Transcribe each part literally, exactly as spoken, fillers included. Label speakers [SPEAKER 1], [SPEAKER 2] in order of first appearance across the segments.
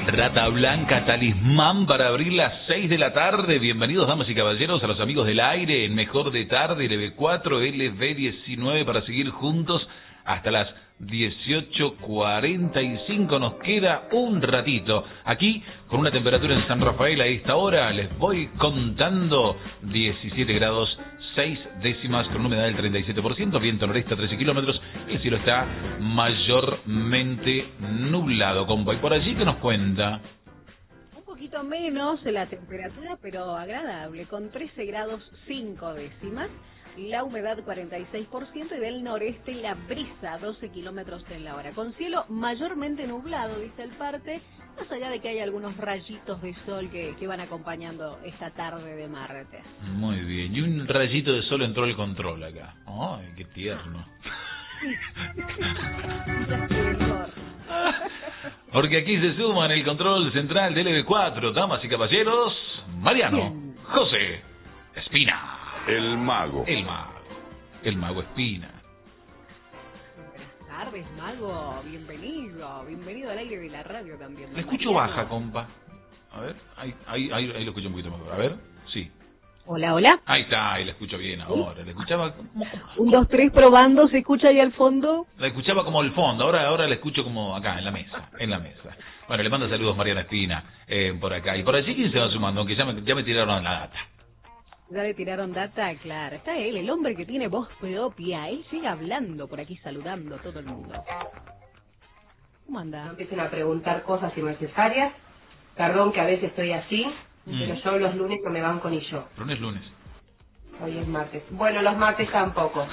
[SPEAKER 1] Rata Blanca, talismán para abrir las seis de la tarde. Bienvenidos, damas y caballeros, a los amigos del aire, en Mejor de Tarde, L B cuatro, L B diecinueve, para seguir juntos hasta las dieciocho cuarenta y cinco. Nos queda un ratito. Aquí, con una temperatura en San Rafael a esta hora, les voy contando diecisiete grados seis décimas, con una humedad del treinta y siete por ciento, viento noreste a trece kilómetros, el cielo está mayormente nublado, compa. Y por allí, ¿qué nos cuenta?
[SPEAKER 2] Un poquito menos la temperatura, pero agradable, con trece grados cinco décimas, la humedad cuarenta y seis por ciento y del noreste la brisa doce kilómetros en la hora, con cielo mayormente nublado, dice el parte, más allá de que hay algunos rayitos de sol que, que van acompañando esta tarde de martes.
[SPEAKER 1] Muy bien, y un rayito de sol entró al control acá. ¡Ay, qué tierno! Porque aquí se suma en el control central del L B cuatro, damas y caballeros, Mariano bien. José Espina.
[SPEAKER 3] El mago.
[SPEAKER 1] El mago. El mago Espina.
[SPEAKER 2] Buenas tardes, mago. Bienvenido. Bienvenido al aire de la radio también.
[SPEAKER 1] Le escucho
[SPEAKER 2] Mariano.
[SPEAKER 1] baja, compa. A ver, ahí, ahí, ahí, ahí lo escucho un poquito mejor. A ver, sí.
[SPEAKER 2] Hola, hola.
[SPEAKER 1] Ahí está, ahí la escucho bien ahora. La escuchaba como...
[SPEAKER 2] Un, dos, tres, probando. ¿Se escucha ahí al fondo?
[SPEAKER 1] La escuchaba como al fondo. Ahora, ahora la escucho como acá, en la mesa. En la mesa. Bueno, le mando saludos Mariana Espina, eh, por acá. Y por allí, ¿quién se va sumando? Aunque ya me, ya me tiraron la data.
[SPEAKER 2] Ya le tiraron data, claro. Está él, el hombre que tiene voz propia. Él sigue hablando por aquí, saludando a todo el mundo. ¿Cómo anda?
[SPEAKER 4] No empiecen a preguntar cosas innecesarias. Perdón que a veces estoy así, mm. pero yo los lunes no me banco ni yo.
[SPEAKER 1] Lunes, lunes.
[SPEAKER 4] Hoy es martes. Bueno, los martes tampoco.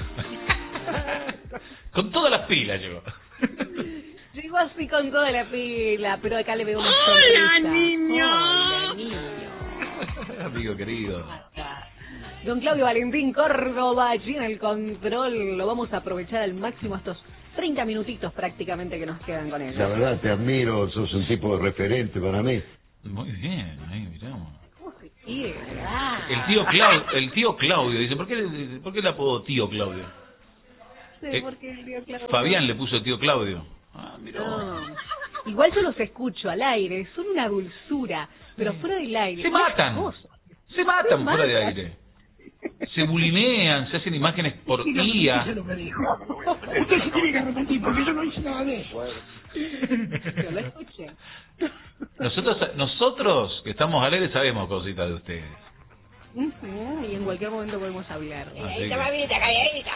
[SPEAKER 1] Con todas las pilas llegó.
[SPEAKER 2] Llegó así con toda la pila, pero acá le veo una
[SPEAKER 5] sonrisa.
[SPEAKER 2] ¡Hola,
[SPEAKER 5] niño!
[SPEAKER 2] ¡Hola, niño!
[SPEAKER 1] Amigo querido.
[SPEAKER 2] Don Claudio Valentín Córdoba, allí en el control. Lo vamos a aprovechar al máximo estos treinta minutitos prácticamente que nos quedan con él.
[SPEAKER 6] La verdad, te admiro, sos un tipo de referente para mí.
[SPEAKER 1] Muy bien, ahí miramos.
[SPEAKER 2] ¿Cómo se quiere? Ah.
[SPEAKER 1] El tío Claudio, el tío Claudio, dice, ¿por qué, le, ¿por qué le apodó tío Claudio?
[SPEAKER 2] Sí,
[SPEAKER 1] eh,
[SPEAKER 2] porque el tío Claudio...
[SPEAKER 1] Fabián le puso tío Claudio. Ah, mirá.
[SPEAKER 2] No. Igual yo los escucho al aire, son una dulzura, pero fuera del aire.
[SPEAKER 1] Se matan, se matan se fuera de aire. Se bulinean, se hacen imágenes por día.
[SPEAKER 5] Usted se tiene que arrepentir porque yo no hice nada de eso.
[SPEAKER 2] Yo lo escuché.
[SPEAKER 1] Nosotros, nosotros que estamos al aire sabemos cositas de ustedes.
[SPEAKER 2] Uh-huh, y en cualquier momento podemos hablar.
[SPEAKER 5] Calladita, mamita, calladita.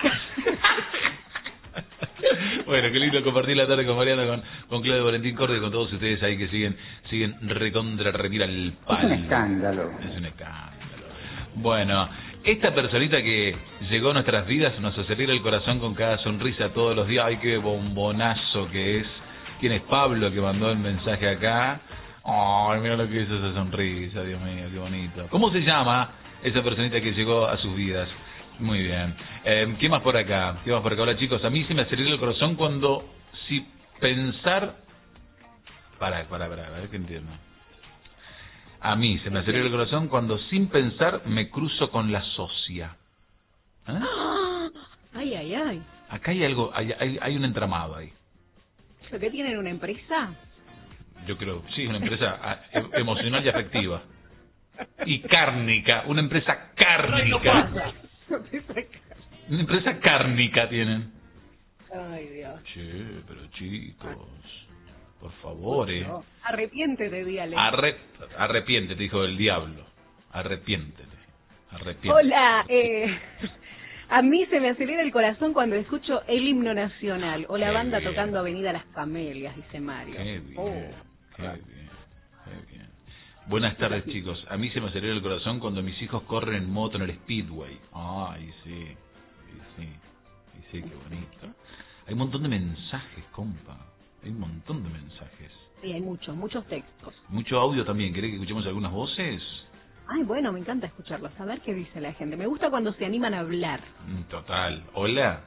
[SPEAKER 1] Bueno, qué lindo compartir la tarde con Mariano, con, con Claudio Valentín Córdoba y con todos ustedes ahí que siguen siguen recontra retira el palo.
[SPEAKER 7] Es un escándalo.
[SPEAKER 1] Es un escándalo. Bueno, esta personita que llegó a nuestras vidas nos acelera el corazón con cada sonrisa todos los días. Ay, qué bombonazo que es. ¿Quién es Pablo que mandó el mensaje acá? Ay, mira lo que es esa sonrisa, Dios mío, qué bonito. ¿Cómo se llama esa personita que llegó a sus vidas? Muy bien. Eh, ¿Qué más por acá? ¿Qué más por acá? Hola chicos, a mí se me acelera el corazón cuando, si pensar... Para, para, para, a ver que entiendo. A mí se me acelera el corazón cuando sin pensar me cruzo con la socia. ¿Eh?
[SPEAKER 2] Ay, ay, ay.
[SPEAKER 1] Acá hay algo, hay, hay, hay un entramado ahí.
[SPEAKER 2] ¿Pero qué tienen, una empresa?
[SPEAKER 1] Yo creo, sí, una empresa e emocional y afectiva. Y cárnica, una empresa cárnica. Una empresa cárnica tienen.
[SPEAKER 2] Ay, Dios.
[SPEAKER 1] Che, pero chicos, por favor, eh.
[SPEAKER 2] No. Arrepiéntete, díale.
[SPEAKER 1] Arre, arrepiéntete, dijo el diablo. Arrepiéntete. Arrepiéntete.
[SPEAKER 2] Hola, eh... a mí se me acelera el corazón cuando escucho el himno nacional o la
[SPEAKER 1] Qué
[SPEAKER 2] banda
[SPEAKER 1] bien.
[SPEAKER 2] tocando Avenida Las Camelias, dice Mario.
[SPEAKER 1] Qué bien,
[SPEAKER 2] Oh.
[SPEAKER 1] qué bien, qué bien. Buenas tardes, chicos. A mí se me acelera el corazón cuando mis hijos corren en moto en el Speedway. Ay, sí, sí, sí, sí, sí, qué bonito. Hay un montón de mensajes, compa. Hay un montón de mensajes.
[SPEAKER 2] Sí, hay muchos, muchos textos.
[SPEAKER 1] Mucho audio también. ¿Querés que escuchemos algunas voces?
[SPEAKER 2] Ay, bueno, me encanta escucharlos, a ver qué dice la gente. Me gusta cuando se animan a hablar.
[SPEAKER 1] Total. Hola.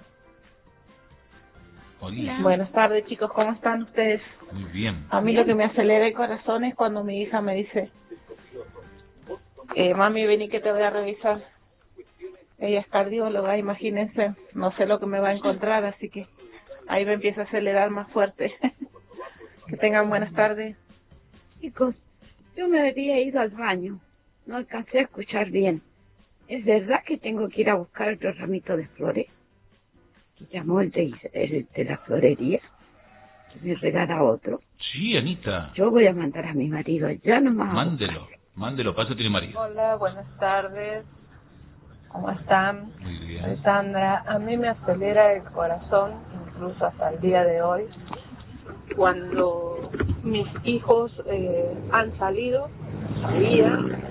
[SPEAKER 1] Hola.
[SPEAKER 8] Buenas tardes, chicos, ¿cómo están ustedes?
[SPEAKER 1] Muy bien.
[SPEAKER 8] A mí lo que me acelera el corazón es cuando mi hija me dice, eh, mami, vení que te voy a revisar. Ella es cardióloga, imagínense, no sé lo que me va a encontrar, así que ahí me empieza a acelerar más fuerte. Que tengan buenas tardes.
[SPEAKER 3] Chicos, yo me había ido al baño. No alcancé a escuchar bien. ¿Es verdad que tengo que ir a buscar otro ramito de flores? Que llamó el de, el de la florería. Que me regala otro.
[SPEAKER 1] Sí, Anita.
[SPEAKER 3] Yo voy a mandar a mi marido ya nomás.
[SPEAKER 1] Mándelo, mándelo, paso tiene marido.
[SPEAKER 8] Hola, buenas tardes. ¿Cómo están?
[SPEAKER 1] Muy bien.
[SPEAKER 8] Soy Sandra. A mí me acelera el corazón, incluso hasta el día de hoy, cuando mis hijos eh, han salido, salían,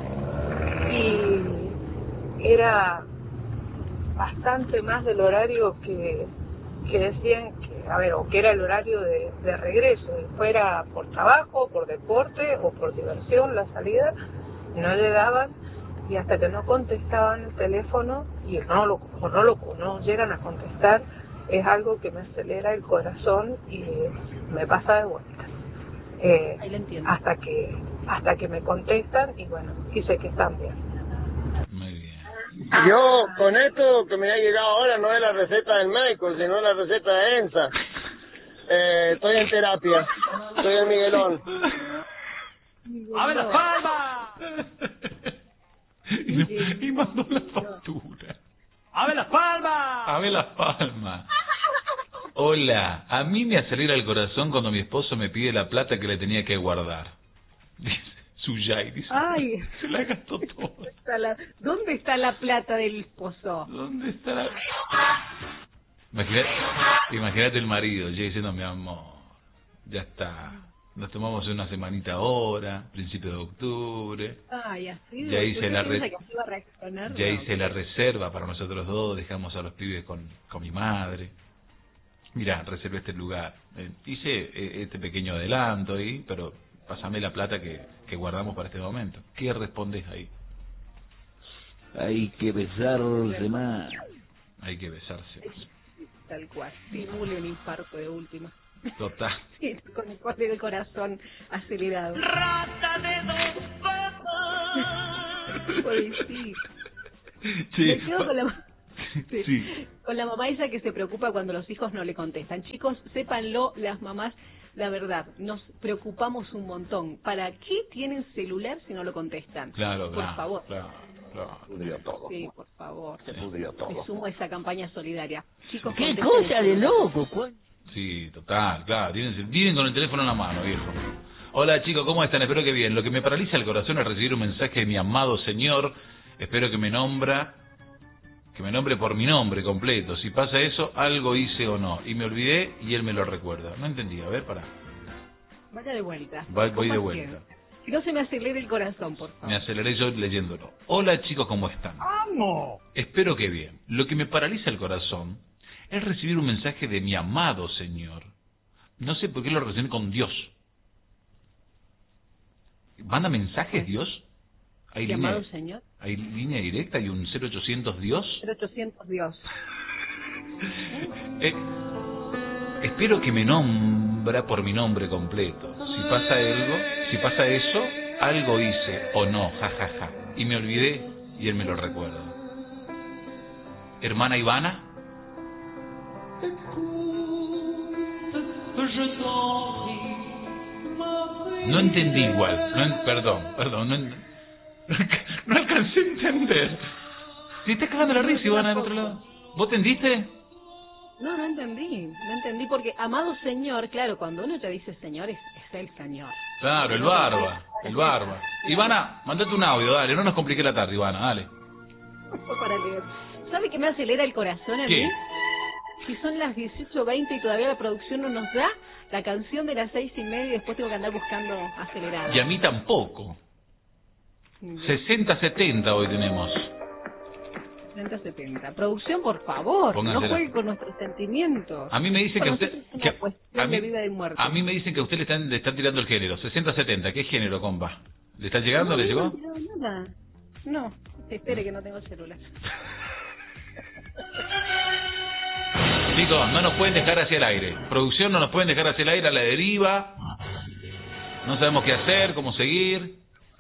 [SPEAKER 8] y era bastante más del horario que, que decían que, a ver, o que era el horario de, de regreso, fuera por trabajo, por deporte o por diversión la salida, no llegaban, y hasta que no contestaban el teléfono y no lo, o no lo no llegan a contestar, es algo que me acelera el corazón y me pasa de vuelta. Eh,
[SPEAKER 2] Ahí lo entiendo.
[SPEAKER 8] hasta que hasta que me contestan y bueno, y sé que están bien.
[SPEAKER 1] Muy bien.
[SPEAKER 7] Yo, con esto que me ha llegado ahora, no es la receta del médico, sino la receta de ENSA. Eh, estoy en terapia. Soy el Miguelón.
[SPEAKER 5] ¡A ver la palma!
[SPEAKER 1] Y, y mandó la factura.
[SPEAKER 5] ¡A ver la palma!
[SPEAKER 1] A ver la palma. Hola, a mí me acelera el corazón cuando mi esposo me pide la plata que le tenía que guardar. Dice Suyay, dice.
[SPEAKER 2] Ay,
[SPEAKER 1] se la gastó toda.
[SPEAKER 2] está la- ¿dónde está la plata del esposo?
[SPEAKER 1] ¿Dónde está la...? Imagínate, imagínate el marido, ya diciendo, mi amor, ya está. Nos tomamos una semanita ahora, principio de octubre.
[SPEAKER 2] Ay, así
[SPEAKER 1] Ya hice la re-
[SPEAKER 2] que así va a reaccionar.
[SPEAKER 1] Ya
[SPEAKER 2] No.
[SPEAKER 1] hice la reserva para nosotros dos, dejamos a los pibes con, con mi madre. Mirá, reservé este lugar. Eh, hice eh, este pequeño adelanto ahí, pero pásame la plata que, que guardamos para este momento. ¿Qué respondes ahí?
[SPEAKER 6] Hay que besarse más.
[SPEAKER 1] Hay que besarse.
[SPEAKER 2] Tal cual, simule un infarto de última.
[SPEAKER 1] Total.
[SPEAKER 2] Sí, con el corte del corazón acelerado.
[SPEAKER 5] ¡Rata de dos patas!
[SPEAKER 2] Pues sí.
[SPEAKER 1] Sí.
[SPEAKER 2] Me quedo con la, sí,
[SPEAKER 1] Sí.
[SPEAKER 2] con la mamá esa que se preocupa cuando los hijos no le contestan. Chicos, sépanlo, las mamás, la verdad, nos preocupamos un montón. ¿Para qué tienen celular si no lo contestan?
[SPEAKER 1] Claro,
[SPEAKER 2] Por
[SPEAKER 1] claro,
[SPEAKER 2] favor.
[SPEAKER 1] Claro, claro.
[SPEAKER 6] Pudría todo.
[SPEAKER 2] Sí, por favor.
[SPEAKER 6] Se pudría
[SPEAKER 2] Me
[SPEAKER 6] todo.
[SPEAKER 2] sumo a esa campaña solidaria. Chicos,
[SPEAKER 5] ¡Qué
[SPEAKER 2] contesten
[SPEAKER 5] cosa
[SPEAKER 2] el
[SPEAKER 5] de
[SPEAKER 2] celular.
[SPEAKER 5] loco! ¿Cuál?
[SPEAKER 1] Sí, total, claro. Tienen, viven con el teléfono en la mano, viejo. Hola chicos, ¿cómo están? Espero que bien. Lo que me paraliza el corazón es recibir un mensaje de mi amado Señor. Espero que me nombra, que me nombre por mi nombre completo. Si pasa eso, algo hice o no. Y me olvidé y él me lo recuerda. No entendí. A ver, pará.
[SPEAKER 2] Vaya de vuelta.
[SPEAKER 1] Voy, voy de
[SPEAKER 2] ¿Cómo
[SPEAKER 1] vuelta.
[SPEAKER 2] hacen? Si no se me acelera el corazón, por favor.
[SPEAKER 1] Me aceleré yo leyéndolo. Hola chicos, ¿cómo están?
[SPEAKER 5] ¡Vamos!
[SPEAKER 1] Espero que bien. Lo que me paraliza el corazón es recibir un mensaje de mi amado Señor. No sé por qué lo relacioné con Dios. ¿Manda mensajes Dios? ¿Hay
[SPEAKER 2] Mi
[SPEAKER 1] línea,
[SPEAKER 2] amado Señor.
[SPEAKER 1] ¿Hay línea directa y un cero ochocientos Dios?
[SPEAKER 2] cero ochocientos Dios.
[SPEAKER 1] Eh, espero que me nombra por mi nombre completo. Si pasa algo, si pasa eso, algo hice o no, jajaja. Ja, ja. Y me olvidé y él me lo recuerda. Hermana Ivana. No entendí igual. No en- perdón, perdón. No, en- no alcancé a entender. Si estás cagando la risa, Ivana, del otro lado. ¿Vos entendiste?
[SPEAKER 2] No, no entendí. No entendí porque, amado Señor, claro, cuando uno te dice Señor, es, es el Señor.
[SPEAKER 1] Claro, el barba, el barba. Ivana, mandate un audio, dale, no nos complique la tarde, Ivana, dale.
[SPEAKER 2] Para leer. ¿Sabe qué me acelera el corazón a
[SPEAKER 1] ¿Qué?
[SPEAKER 2] mí? Si son las dieciocho veinte y todavía la producción no nos da la canción de las seis y media y después tengo que andar buscando acelerada.
[SPEAKER 1] Y a mí tampoco. sesenta setenta hoy tenemos.
[SPEAKER 2] sesenta setenta. Producción, por favor,
[SPEAKER 1] Póngansela.
[SPEAKER 2] no juegue con nuestros sentimientos.
[SPEAKER 1] A mí me dicen que
[SPEAKER 2] Para
[SPEAKER 1] usted...
[SPEAKER 2] nosotros es una
[SPEAKER 1] que-
[SPEAKER 2] cuestión
[SPEAKER 1] a, mí,
[SPEAKER 2] de vida y muerte.
[SPEAKER 1] a mí me dicen que a usted le están, le están tirando el género. sesenta setenta, ¿qué género, compa? ¿Le está llegando?
[SPEAKER 2] No,
[SPEAKER 1] ¿Le
[SPEAKER 2] no,
[SPEAKER 1] llegó?
[SPEAKER 2] No, nada. No, espere que no tengo celular.
[SPEAKER 1] Chicos, no nos pueden dejar hacia el aire. Producción, no nos pueden dejar hacia el aire a la deriva. No sabemos qué hacer, cómo seguir.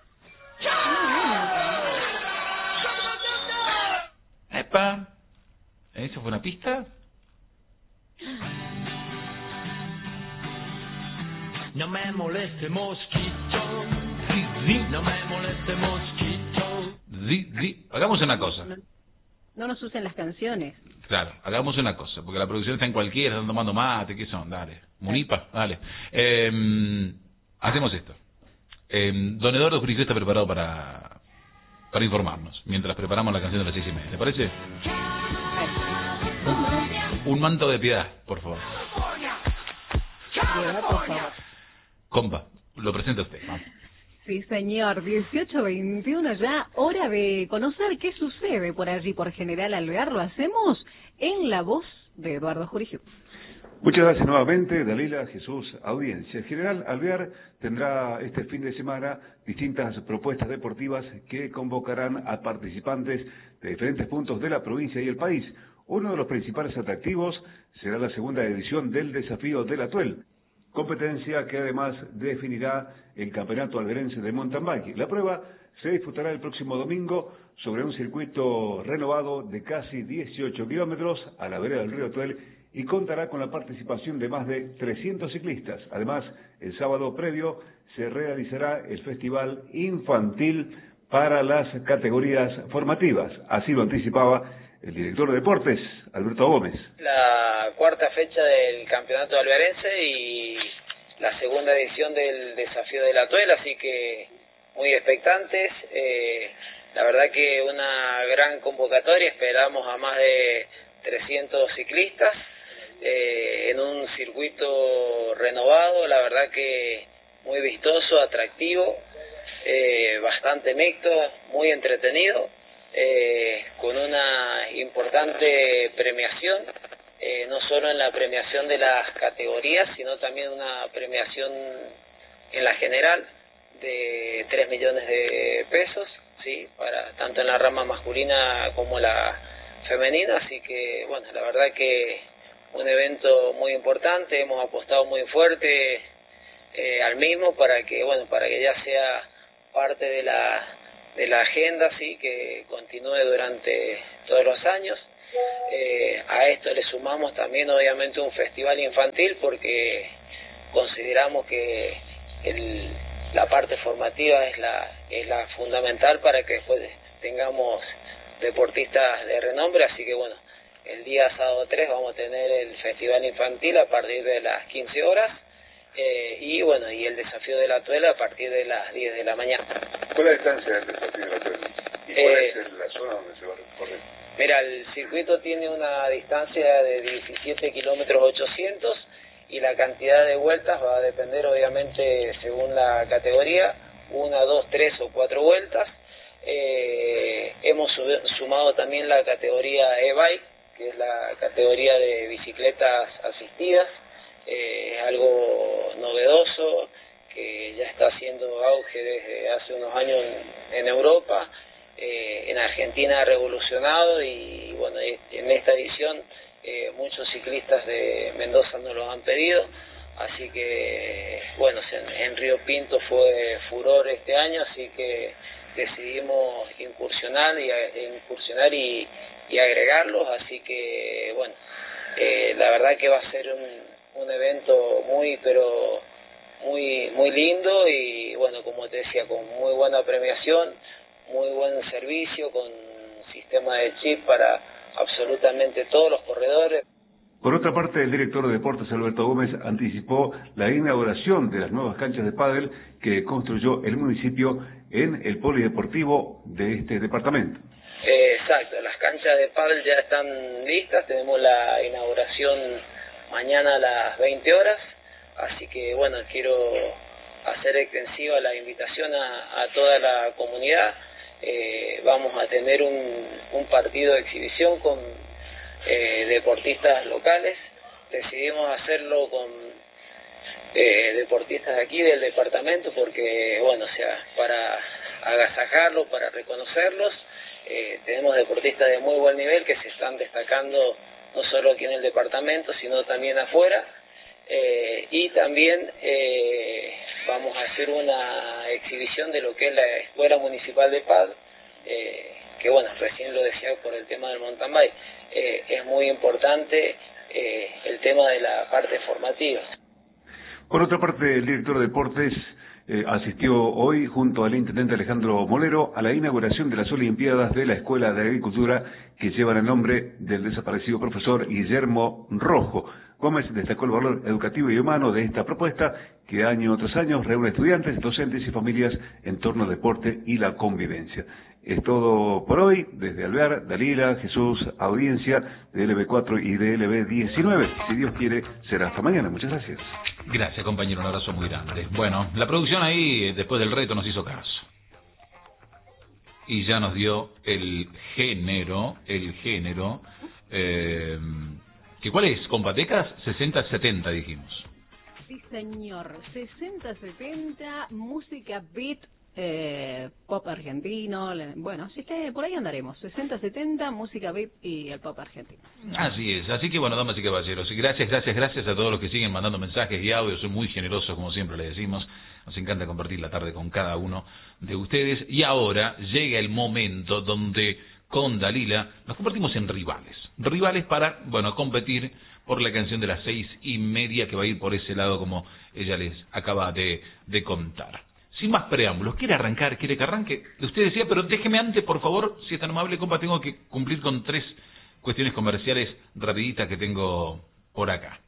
[SPEAKER 1] Epa. ¿Eso fue una pista?
[SPEAKER 5] No me moleste, mosquito.
[SPEAKER 1] No me moleste mosquito. Di, di. Hagamos una cosa.
[SPEAKER 2] No, no nos usen las canciones.
[SPEAKER 1] Claro, hagamos una cosa, porque la producción está en cualquiera, están tomando mate, ¿qué son? Dale. Munipa, dale. Eh, hacemos esto. Eh, Don Eduardo Jurijo está preparado para, para informarnos, mientras preparamos la canción de las seis y media. ¿Le parece? Un manto de piedad, por favor.
[SPEAKER 2] Piedad, por favor.
[SPEAKER 1] Compa, lo presenta usted. Vamos.
[SPEAKER 2] Sí, señor. dieciocho veintiuno ya. Hora de conocer qué sucede por allí, por General Alvear. Lo hacemos en la voz de Eduardo Jurijo.
[SPEAKER 9] Muchas gracias nuevamente, Dalila, Jesús, audiencia. General Alvear tendrá este fin de semana distintas propuestas deportivas que convocarán a participantes de diferentes puntos de la provincia y el país. Uno de los principales atractivos será la segunda edición del Desafío del Atuel, competencia que además definirá el Campeonato Alverense de Mountain Bike. La prueba se disputará el próximo domingo sobre un circuito renovado de casi dieciocho kilómetros a la vereda del río Atuel y contará con la participación de más de trescientos ciclistas. Además, el sábado previo se realizará el Festival Infantil para las categorías formativas. Así lo anticipaba el director de deportes, Alberto Gómez.
[SPEAKER 10] La cuarta fecha del campeonato alverense y la segunda edición del Desafío del Atuel, así que muy expectantes. Eh, la verdad que una gran convocatoria, esperamos a más de trescientos ciclistas eh, en un circuito renovado, la verdad que muy vistoso, atractivo, eh, bastante mixto, muy entretenido. Eh, con una importante premiación, eh, no solo en la premiación de las categorías, sino también una premiación en la general de tres millones de pesos, sí, para tanto en la rama masculina como la femenina, así que bueno, la verdad que un evento muy importante, hemos apostado muy fuerte eh, al mismo para que bueno, para que ya sea parte de la de la agenda, sí, que continúe durante todos los años. Eh, a esto le sumamos también obviamente un festival infantil porque consideramos que el, la parte formativa es la es la fundamental para que después tengamos deportistas de renombre, así que bueno, el día sábado tres vamos a tener el festival infantil a partir de las quince horas. Eh, y bueno, y el Desafío de la Atuel a partir de las diez de la mañana.
[SPEAKER 9] ¿Cuál es la distancia del Desafío de la Atuel? ¿Y cuál eh, es la zona donde se va a recorrer?
[SPEAKER 10] Mira, el circuito tiene una distancia de diecisiete kilómetros ochocientos y la cantidad de vueltas va a depender obviamente según la categoría, una, dos, tres o cuatro vueltas. Eh, hemos sumado también la categoría e-bike, que es la categoría de bicicletas asistidas. Eh, algo novedoso que ya está haciendo auge desde hace unos años en, en Europa, eh, en Argentina ha revolucionado y bueno, en esta edición eh, muchos ciclistas de Mendoza nos lo han pedido, así que bueno, en, en Río Pinto fue furor este año, así que decidimos incursionar y, incursionar y, y agregarlos, así que bueno, eh, la verdad que va a ser un un evento muy pero muy muy lindo y bueno, como te decía, con muy buena premiación, muy buen servicio, con sistema de chip para absolutamente todos los corredores.
[SPEAKER 9] Por otra parte, el director de deportes Alberto Gómez anticipó la inauguración de las nuevas canchas de pádel que construyó el municipio en el polideportivo de este departamento.
[SPEAKER 10] Eh, exacto, las canchas de pádel ya están listas, tenemos la inauguración mañana a las veinte horas, así que bueno, quiero hacer extensiva la invitación a, a toda la comunidad. Eh, vamos a tener un, un partido de exhibición con eh, deportistas locales, decidimos hacerlo con eh, deportistas de aquí del departamento porque bueno, o sea, para agasajarlos, para reconocerlos, eh, tenemos deportistas de muy buen nivel que se están destacando no solo aquí en el departamento, sino también afuera, eh, y también eh, vamos a hacer una exhibición de lo que es la Escuela Municipal de Pad, eh, que bueno, recién lo decía por el tema del mountain bike, eh, es muy importante eh, el tema de la parte formativa.
[SPEAKER 9] Por otra parte, el director de deportes eh, asistió hoy junto al intendente Alejandro Molero a la inauguración de las Olimpiadas de la Escuela de Agricultura que llevan el nombre del desaparecido profesor Guillermo Rojo. Gómez destacó el valor educativo y humano de esta propuesta que año tras año reúne estudiantes, docentes y familias en torno al deporte y la convivencia. Es todo por hoy, desde Alvear, Dalila, Jesús, audiencia de L B cuatro y de L B diecinueve. Si Dios quiere, será hasta mañana. Muchas gracias.
[SPEAKER 1] Gracias, compañero, un abrazo muy grande. Bueno, la producción ahí, después del reto, nos hizo caso. Y ya nos dio el género, el género, eh, ¿que cuál es, compatecas? sesenta setenta dijimos.
[SPEAKER 2] Sí, señor, sesenta setenta, música beat, eh, pop argentino, bueno, así que por ahí andaremos, sesenta setenta, música beat y el pop argentino.
[SPEAKER 1] Así es, así que bueno, damas y caballeros, y gracias, gracias, gracias a todos los que siguen mandando mensajes y audios, son muy generosos como siempre les decimos, nos encanta compartir la tarde con cada uno de ustedes, y ahora llega el momento donde con Dalila nos convertimos en rivales, rivales para, bueno, competir por la canción de las seis y media que va a ir por ese lado como ella les acaba de, de contar. Sin más preámbulos, ¿quiere arrancar? ¿Quiere que arranque? Usted decía, pero déjeme antes, por favor, si es tan amable, compa, tengo que cumplir con tres cuestiones comerciales rapiditas que tengo por acá.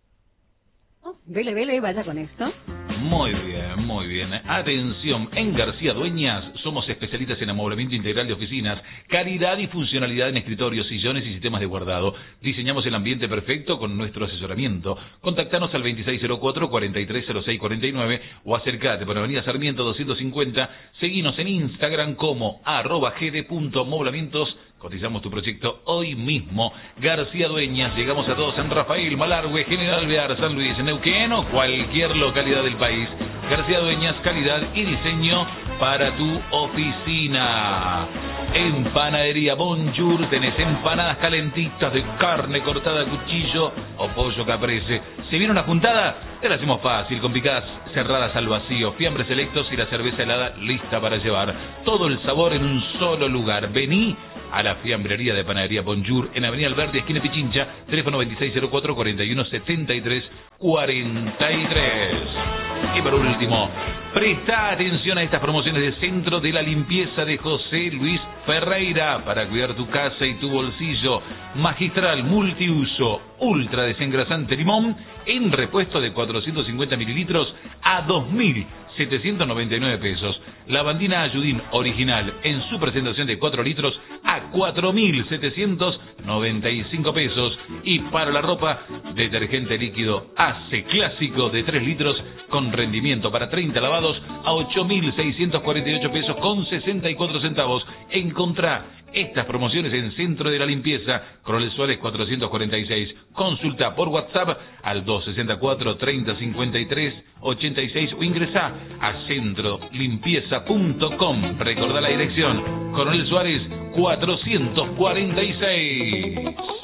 [SPEAKER 2] Oh, dele, dele, vaya con esto.
[SPEAKER 1] Muy bien, muy bien. Atención, en García Dueñas somos especialistas en amoblamiento integral de oficinas, calidad y funcionalidad en escritorios, sillones y sistemas de guardado. Diseñamos el ambiente perfecto con nuestro asesoramiento. Contactanos al veintiséis cero cuatro, cuarenta y tres cero seis cuarenta y nueve o acercate por Avenida Sarmiento doscientos cincuenta. Seguinos en Instagram como arroba gd.moblamientos. Cotizamos tu proyecto hoy mismo. García Dueñas, llegamos a todos en Rafael, Malargüe, General Alvear, San Luis, Neuquén o cualquier localidad del país. García Dueñas, calidad y diseño para tu oficina. En Panadería Bonjour tenés empanadas calentitas de carne cortada a cuchillo o pollo caprese. ¿Se viene una juntada? Te la hacemos fácil, con picadas cerradas al vacío, fiambres selectos y la cerveza helada lista para llevar. Todo el sabor en un solo lugar. Vení a la fiambrería de Panadería Bonjour en Avenida Alberdi, esquina Pichincha, teléfono veintiséis cero cuatro, cuarenta y uno setenta y tres cuarenta y tres. Y por último, presta atención a estas promociones de Centro de la Limpieza de José Luis Ferreira para cuidar tu casa y tu bolsillo. Magistral multiuso ultra desengrasante limón en repuesto de cuatrocientos cincuenta mililitros a dos mil setecientos noventa y nueve pesos. Lavandina Ayudín original en su presentación de cuatro litros a cuatro mil setecientos noventa y cinco pesos. Y para la ropa, detergente líquido Ace clásico de tres litros con rendimiento para treinta lavados a ocho mil seiscientos cuarenta y ocho pesos con sesenta y cuatro centavos. Encontrá estas promociones en Centro de la Limpieza, Coronel Suárez cuatrocientos cuarenta y seis. Consulta por WhatsApp al dos sesenta y cuatro, treinta cincuenta y tres, ochenta y seis o ingresá a centro limpieza punto com. Recordá la dirección, Coronel Suárez cuatrocientos cuarenta y seis.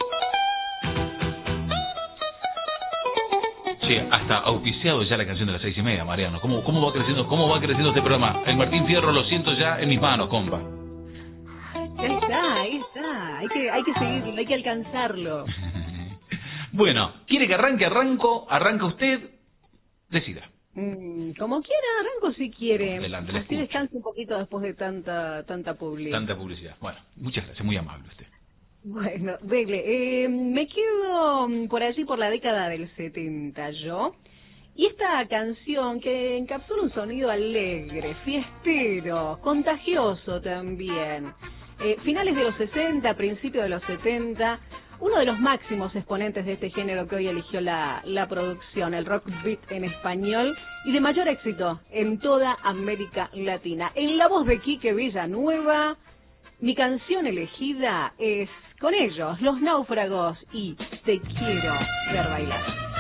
[SPEAKER 1] Che, hasta auspiciado ya la canción de las seis y media, Mariano. ¿Cómo, cómo va creciendo, cómo va creciendo este programa? El Martín Fierro lo siento ya en mis manos, compa.
[SPEAKER 2] Ahí está, ahí está. Hay que, hay que seguirlo, hay que alcanzarlo.
[SPEAKER 1] Bueno, ¿quiere que arranque? Arranco, arranca usted, decida.
[SPEAKER 2] Mm, como quiera, arranco si quiere.
[SPEAKER 1] Adelante, le
[SPEAKER 2] Así
[SPEAKER 1] escucho.
[SPEAKER 2] descanse un poquito después de tanta tanta publicidad.
[SPEAKER 1] Tanta publicidad. Bueno, muchas gracias, muy amable usted.
[SPEAKER 2] Bueno, dele. Eh, me quedo por allí por la década del setenta yo. Y esta canción que encapsula un sonido alegre, fiestero, contagioso también. Eh, finales de los sesenta, principios de los setenta, uno de los máximos exponentes de este género que hoy eligió la, la producción, el rock beat en español, y de mayor éxito en toda América Latina. En la voz de Quique Villanueva, mi canción elegida es con ellos, Los Náufragos y Te Quiero Ver Bailar.